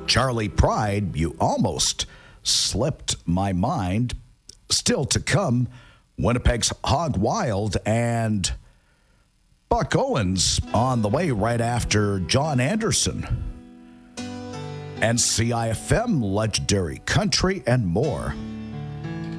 Charlie Pride, You Almost Slipped My Mind. Still to come, Winnipeg's Hog Wild and Buck Owens on the way right after John Anderson. And CIFM, Legendary Country, and more.